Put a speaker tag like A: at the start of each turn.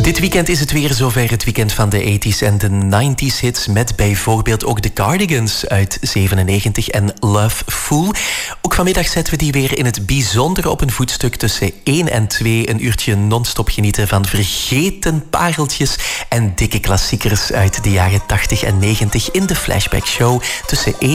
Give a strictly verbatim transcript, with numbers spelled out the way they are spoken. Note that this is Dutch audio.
A: Dit weekend is het weer zover, het weekend van de tachtiger en de negentiger hits, met bijvoorbeeld ook de Cardigans uit zevenennegentig en Love Fool. Ook vanmiddag zetten we die weer in het bijzonder op een voetstuk tussen één en twee. Een uurtje non-stop genieten van vergeten pareltjes en dikke klassiekers uit de jaren tachtig en negentig in de Flashback Show tussen één